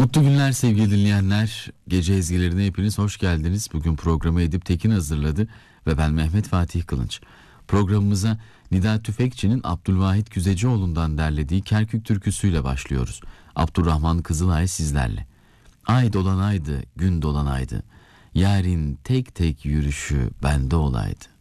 Mutlu günler sevgili dinleyenler. Gece ezgilerine hepiniz hoş geldiniz. Bugün programı Edip Tekin hazırladı ve ben Mehmet Fatih Kılınç. Programımıza Nida Tüfekçi'nin Abdülvahit Güzecioğlu'ndan derlediği Kerkük türküsüyle başlıyoruz. Abdurrahman Kızılay sizlerle. Ay dolanaydı, gün dolanaydı. Yarın tek tek yürüyüşü bende olaydı.